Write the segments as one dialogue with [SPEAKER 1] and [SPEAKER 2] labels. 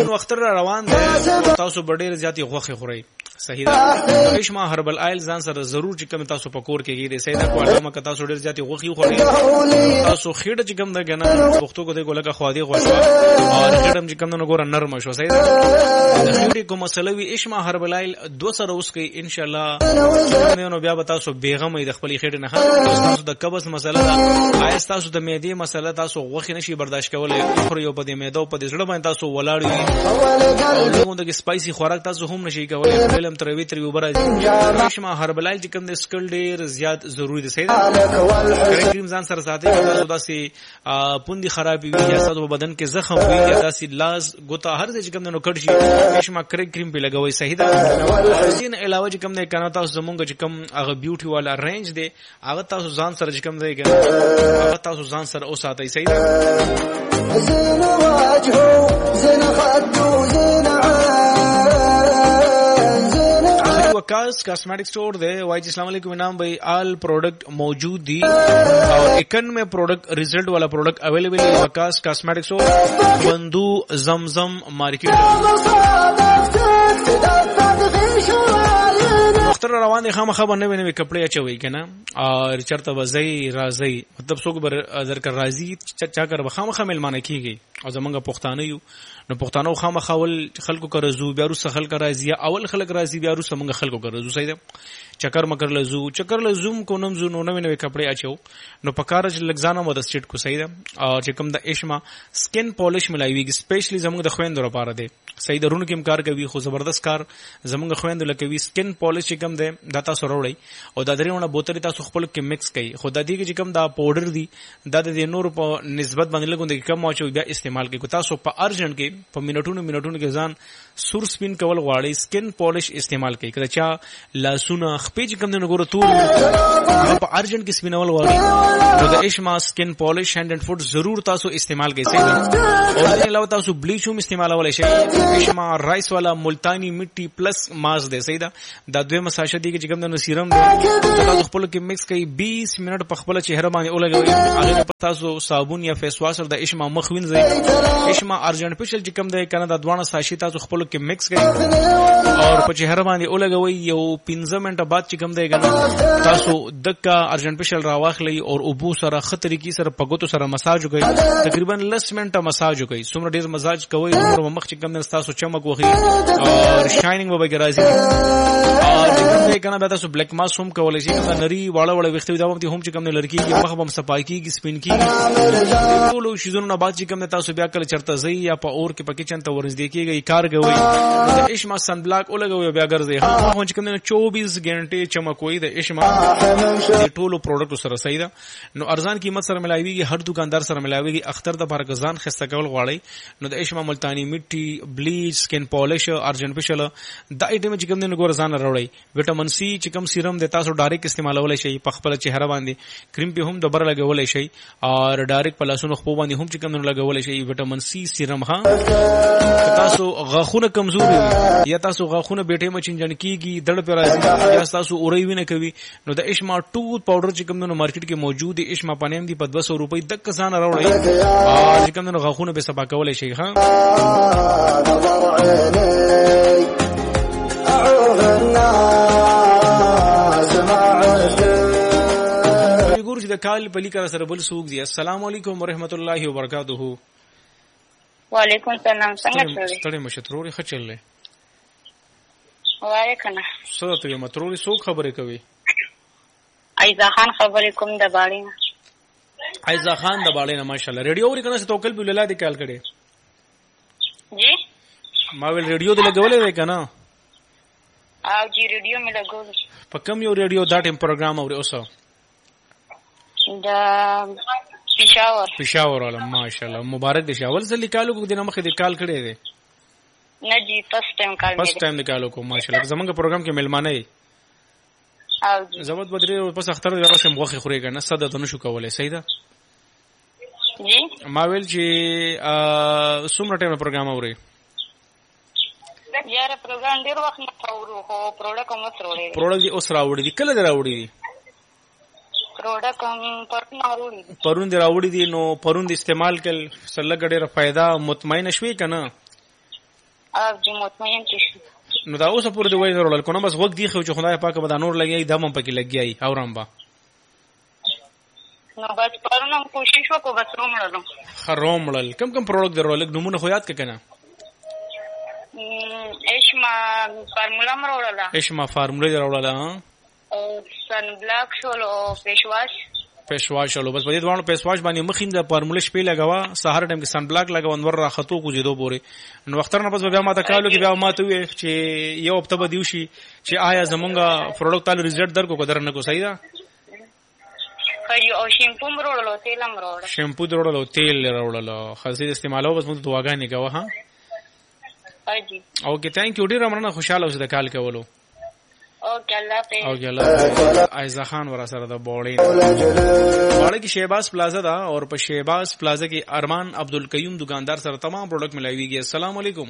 [SPEAKER 1] اختر روان دی تاسو ډېر زیاتې غوښه خورئ صحیح ده اشما هربل آیل ځان سره ضرور چې کوم تاسو پکور کې دی صحیح ده کوړه مکه تاسو ډېر زیاتې غوښه خورئ تاسو خېډه چې کوم ده کنه وختو کو دی ګولګه خو دی غوښه او خېډم چې کوم نه ګور نرم شو صحیح ده خېډه کوم مسله وی اشما هربل آیل 2 سره اوس کې ان شاء الله نو بیا به تاسو بیغمه د خپل خېډه نه تاسو د قبض مسله ده آیس تاسو د معدې مسله تاسو غوښه نشي برداشت کولای خو یو په دې معده او په دې زړه باندې تاسو ولاړ یو موږ د سپایسي خوراک تاسو هم نشي کولای فلم تروي وبره شما هربلایل چې کوم د سکل ډیر زیات ضروری دی صحیح ده کریم ځان سره ساتي تاسو داسي پوندي خرابي وي یا تاسو په بدن کې زخم وي یا داسي لاس ګوتا هر ځای چې کوم نو کړ شي شما کریم په لګوي صحیح ده دین علاوه چې کوم نه کنه تاسو زمونږ چې کوم هغه بیوټي والا رینج دی هغه تاسو ځان سره چې کوم دی هغه تاسو ځان سره اوساتئ صحیح ده زين واجهو زين خدو زين Waqas cosmetic store दे वाइज अस्सलाम वालेकुम इनाम भाई ऑल प्रोडक्ट मौजूद दी और इकन में प्रोडक्ट रिजल्ट वाला प्रोडक्ट अवेलेबल है वकास कॉस्मेटिक स्टोर बंदू जमजम मार्केट मुख्तर روان خام خبر نه ویني کپڑے اچوي کنه اور چرته وزي راځي مطلب څوک بر ذکر راځي چا کر بخامخه ملمانه کیږي او زمونږ پښتانه یو نو پښتانه خامخول خلکو کرزو بیا رو خلک راځي اول خلک راځي بیا رو سمنګ خلکو کرزو صحیح ده چکر مکر لزوم کو نم زو نو نوې کپڑے اچو نو پکاره لګزانه مو د سټ کو صحیح ده او چې کوم د اشما سکن پالش ملایوي سپیشلی زمونږ د خويندو لپاره ده صحیح درونه کوم کار کوي خو زبردست کار زمونږ خويندو لکوي سکن پالش چې کوم ده داتا سروړی او د درېونه بوتل تاسو خپل کې مکس کړئ خو د دې چې کوم دا پاوډر دی د نور په نسبت باندې لګوند کم واچو بیا استعمال کوي تاسو په ارجنټ کې په منټونو کې ځان سور سپین کول غواړي سکن پالش استعمال کوي کله چا لاسونه خپې چې کوم نه ګوره تو په ارجنټ کې سپینول غواړي نو د اشما سکن پالش هاند اینڈ فوټ ضرور تاسو استعمال کوي صحیح او د علاوه تاسو بلیچ هم استعمالولای شئ اشما رائس والا ملتانی مټي پلس ماس ده صحیح ده د دوه مساشه دي چې کوم نه سیرم ده تاسو خپل کې مکس کوي 20 منټ په خپل چهره باندې ولګوي هغه په تاسو صابون یا فیس واش د اشما مخ وینځي اشما ارجنټ پشل چې کوم ده کنه د دوانه ساشي تاسو خپل کې مکس کوي او په چهره باندې ولګوي یو 15 منټه بعد چې کوم ده کنه تاسو دکا ارجنټ پشل راواخلي او ابو سره خطرې کی سره پګوتو سره مساج کوي تقریبا 10 منټه مساج کوي څومره ډیر مساج کوي نور مخ چې کوم ده تاسو چمک وخی او شاینینګ وبګی راځي او چې کوم کنه به تاسو بلیک ماسک هم کولای شئ دا نری واړه وختې دا هم چې کوم نه لړکی کې مخ هم صفای کیږي سپین کیږي ټول شیزونو نه بعد چې کوم تاسو بیا کله چرته زی یا په اور کې پکې چنته ورنځ کیږي کار کوي د اشما سن بلاک ولګوي بیا ګرځي هم چې کوم نه 24 غنټه چمکوي د اشما د ټولو پروډکټ سره صحیح ده نو ارزان قیمت سره ملایويږي هر دکاندار سره ملایويږي اختر د بارګزان خسته کول غواړي نو د اشما ملتانی مټي بلیچ سکن پالش ارجنټ پشل د ایټم چې کوم نه ګور ځان راوړي وټامین سی چې کوم سیرم د تاسو ډایرکټ استعمالولای شئ په خپل چهره باندې کریم په هم دبر لګولای شئ او ډایرکټ په لاسونو خپل باندې هم چې کوم نه لګولای شئ وټامین سی سیرم ها تاسو غاخونه کمزوري یا تاسو غاخونه بیٹه مچنجن کیږي دړ پر راځي یا تاسو اوري وینه کوي نو د اشما ټوت پاوډر چې کوم نو مارکیټ کې موجود دی اشما پنیم دی په 200 روپۍ دک ځان راوړی او چې کوم نو غاخونه به سبا کولای شي ها ګورځي د کال په لیکره سره بل سوق دی السلام علیکم ورحمت الله وبرکاتہ
[SPEAKER 2] وعلیکم السلام څنګه
[SPEAKER 1] ستړي مشتروري خچلې
[SPEAKER 2] وای کنه
[SPEAKER 1] څه ته متروري څوک خبرې کوي
[SPEAKER 2] ایزا خان خبرې کوم د باړې
[SPEAKER 1] ایزا خان د باړې نه ماشاءالله ریډیو ور کنه توکل په لاله دی کال کړي
[SPEAKER 2] جی
[SPEAKER 1] ما ویل ریډیو د لګولې ده کنه
[SPEAKER 2] او جی ریډیو مې لګول
[SPEAKER 1] په کوم یو ریډیو دا ټیم پروګرام اوري اوسه
[SPEAKER 2] د
[SPEAKER 1] پېښور ولا ماشاءالله مبارک دي شاول زلي کالو کو دینه مخه د کال کړي دي
[SPEAKER 2] نه جی فرست ټایم
[SPEAKER 1] کالو کو ماشاءالله زمونږ پروګرام کې ملمانه ای
[SPEAKER 2] او
[SPEAKER 1] زبط بدري پس اختر یو سم غوخه خوري کنه صد ته نشو کولای صحیح ده
[SPEAKER 2] جی
[SPEAKER 1] ما ویل چې څومره ټایم پروګرام اوري
[SPEAKER 2] یاره پروګرام ډیر وخت نه اورو خو پروډکټ هم سره
[SPEAKER 1] پروډکټ اوس راوړي دي کله راوړي دي
[SPEAKER 2] پروډکټ هم
[SPEAKER 1] پرون دی راوړي دي نو پرون دی استعمال کل سره ډیره फायदा مطمئن شوي کنه
[SPEAKER 2] अब जो مطمئن شي
[SPEAKER 1] نو دا اوسه پورې دی وای ورول کو نو بس وخت دی خو چې خدای پاک به دا نور لګي دمم پکې لګي اورم با
[SPEAKER 2] نو بس پرونم کوشش وکړو بس رومړلو
[SPEAKER 1] خرومړل کم پروډکټ درول نمونه خو یاد کنه
[SPEAKER 2] اشما فارمولا مروړه
[SPEAKER 1] اشما فارمولا درول
[SPEAKER 2] سن بلاک شولو پېشواش
[SPEAKER 1] شولو بس په دې دوانو پېشواش باندې مخین د فارمولا شپې لګوا سحر ټیم کې سن بلاک لګوا انور را خطو کو جدو پورې نو وختر نه پس بیا ما ته کالو کې بیا ما ته وی چې یو هفته به دیوشي چې آیا زمونږه پروډکټ تعالی ریزلټ درکو کو درنه کو صحیح ده
[SPEAKER 2] او شیمپو مروړلو تیل مروړلو
[SPEAKER 1] شیمپو درولو تیل وروړلو خاصه استعمالو بس موږ دواګانې کوه ها
[SPEAKER 2] اجي
[SPEAKER 1] اوکې ثانک یو ډیر مننه خوشاله اوسه د کال کولو
[SPEAKER 2] اوکې الله په
[SPEAKER 1] اوکې الله عائزہ خان ورا سره د بوړې کې شهباز پلازا دا اور په شهباز پلازا کې ارمان عبدالقیوم دکاندار سره تمام پروډکټ ملایويږي السلام علیکم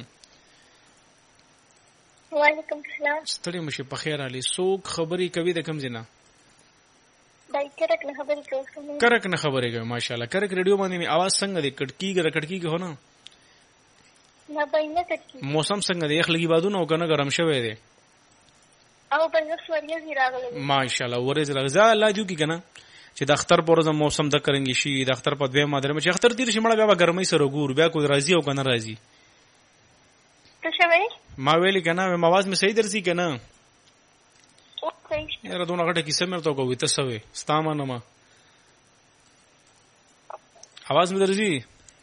[SPEAKER 3] وعلیکم السلام
[SPEAKER 1] ستړي مشه په خیر علي سوق خبري کوي د کم زینا
[SPEAKER 3] دای کرک نه خبري کوم
[SPEAKER 1] کرک نه خبري کوي ماشاءالله کرک ریډیو باندې می आवाज څنګه دی کټکی کې هونه
[SPEAKER 3] نه باندې کټکی
[SPEAKER 1] موسم څنګه دی اخلي بادونه او کنه ګرم شوی دی
[SPEAKER 3] او په سوریا زیراغله
[SPEAKER 1] ماشاءالله ورز رضا الله جو کی کنه چې د اختر پرځ موسم د کرنګي شي د اختر په دوه ماده چې اختر تیر شي مړه بیا ګرمۍ سره ګور بیا کوئی راضي او کنه راضي
[SPEAKER 3] څه شوی
[SPEAKER 1] ما ویلي کنه ما आवाज می صحیح درسي کنه
[SPEAKER 3] او صحیح
[SPEAKER 1] یاره دونه غټه کیسه مې ته کوي ته سوي ستامه نه ما आवाज می درځي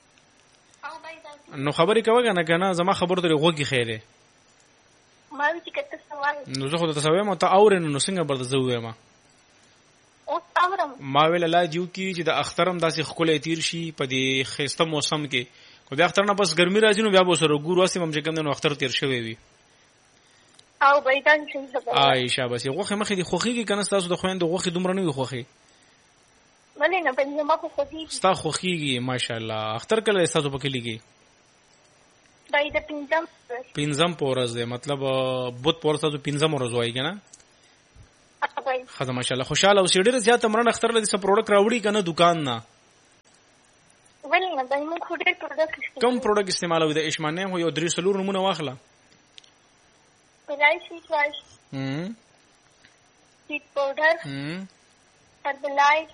[SPEAKER 1] نو خبرې کوي کنه زما خبر ته غوږی خیره
[SPEAKER 3] ما وی چې کته سوال
[SPEAKER 1] نو زه خو ته سوي ما ته اورن نو څنګه برته زوې ما
[SPEAKER 3] او اورم
[SPEAKER 1] ما ویل الله جو کی چې د اخترم داسې خپل تیر شي په دې خيسته موسم کې کو د اختر نه بس ګرمي راځي نو بیا به سره ګور واسه مم چې کوم نو اختر تیر شوی وي
[SPEAKER 3] او بيدان څنګه
[SPEAKER 1] عائشہ بس یو مخې دي خوخي کې کنه تاسو د خويند غوخي دومره نه وي خوخي
[SPEAKER 3] ولې نه پنځه ما خوخي
[SPEAKER 1] ستا خوخيږي ماشاءالله اختر کله تاسو پکې لګي
[SPEAKER 3] دای د
[SPEAKER 1] پینځم پورز دی مطلب بوت پورز تاسو پینځم ورځ وایي کنه خدای ماشاءالله خوشاله او سیډر زیات مرن اختر لدی څه پروډکټ راوړي کنه دکان نه
[SPEAKER 3] ولې نه دای مو خو ډېر پروډکټ
[SPEAKER 1] کوم پروډکټ استعمالوي د اشمانه هو یو درې سلور نمونه واخله
[SPEAKER 3] پلای شي واش سیټ پاوډر هربلای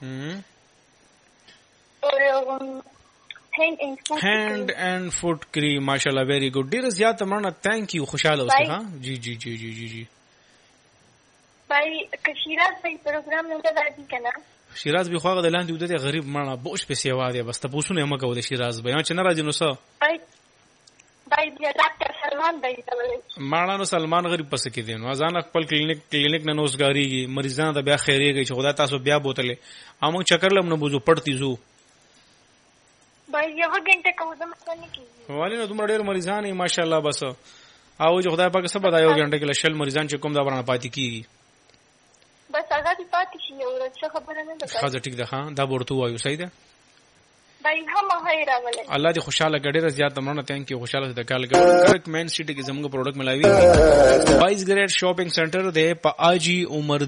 [SPEAKER 3] اور هاند
[SPEAKER 1] اینڈ فوٹ کریم ماشاءالله ویری ګډ ډیر زیات مرنه ثانک یو خوشاله اوسه ها جی جی جی جی جی جی
[SPEAKER 3] بای کشیراز په پروګرام نه راځي کنه
[SPEAKER 1] شیراز به خواغه د لاندې ودته غریب مرنه بوش په سیوا دی بس ته پوښتنه مګه ود شیراز به چې نه راځي نو څه
[SPEAKER 3] بای بیا ډاکټر سلمان دی
[SPEAKER 1] ماړانو سلمان غریب پس کې دي نو ځان خپل کلینیک نه نوزګاریږي مریضانو ته بیا خیریږي چې خدای تاسو بیا بوتله امو چکر لم نه بوزو پړتی زو
[SPEAKER 3] بای یو غنټه کوم څه کیږي
[SPEAKER 1] والی نو دومره ډیر مریضان یې ماشاءالله بس او چې خدای پاک سبا دا یو غنټه کې شل مریضان چې کوم دا ورانه پاتې کیږي
[SPEAKER 3] بس هغه دې پاتې شي او څه خبره نه ده
[SPEAKER 1] خاصه ټیک ده ها دا ورته وایو صحیح ده
[SPEAKER 3] بای هم هایره ولې
[SPEAKER 1] الله دې خوشاله ګډه زیات تمنه ثانک یو خوشاله د کال کرک مین سټی کې زموږ پروډکټ ملایوي 22 گریډ شاپینګ سنټر ده په آجی عمر